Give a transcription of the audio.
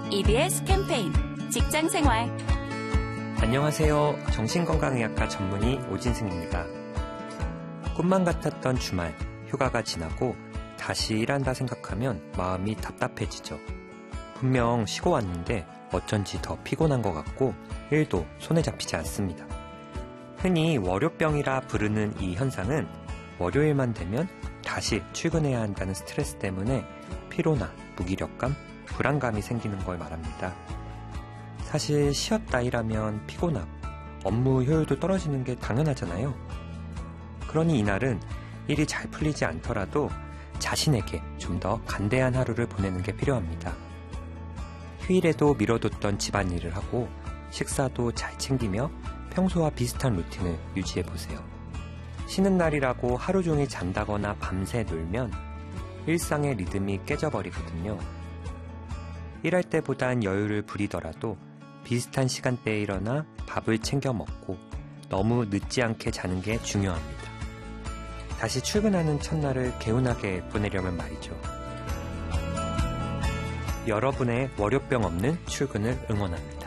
EBS 캠페인 직장생활. 안녕하세요. 정신건강의학과 전문의 오진승입니다. 꿈만 같았던 주말, 휴가가 지나고 다시 일한다 생각하면 마음이 답답해지죠. 분명 쉬고 왔는데 어쩐지 더 피곤한 것 같고 일도 손에 잡히지 않습니다. 흔히 월요병이라 부르는 이 현상은 월요일만 되면 다시 출근해야 한다는 스트레스 때문에 피로나 무기력감, 불안감이 생기는 걸 말합니다. 사실 쉬었다 일하면 피곤하고 업무 효율도 떨어지는 게 당연하잖아요. 그러니 이날은 일이 잘 풀리지 않더라도 자신에게 좀 더 간대한 하루를 보내는 게 필요합니다. 휴일에도 미뤄뒀던 집안일을 하고 식사도 잘 챙기며 평소와 비슷한 루틴을 유지해보세요. 쉬는 날이라고 하루 종일 잔다거나 밤새 놀면 일상의 리듬이 깨져버리거든요. 일할 때보단 여유를 부리더라도 비슷한 시간대에 일어나 밥을 챙겨 먹고 너무 늦지 않게 자는 게 중요합니다. 다시 출근하는 첫날을 개운하게 보내려면 말이죠. 여러분의 월요병 없는 출근을 응원합니다.